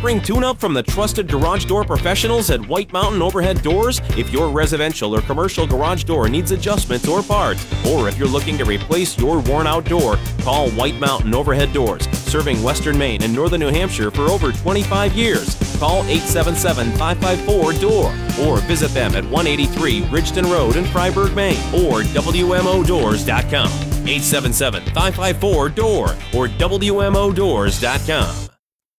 Spring tune-up from the trusted garage door professionals at White Mountain Overhead Doors? If your residential or commercial garage door needs adjustments or parts, or if you're looking to replace your worn-out door, call White Mountain Overhead Doors, serving Western Maine and Northern New Hampshire for over 25 years. Call 877-554-DOOR or visit them at 183 Ridgeton Road in Freiburg, Maine, or WMODoors.com. 877-554-DOOR or WMODoors.com.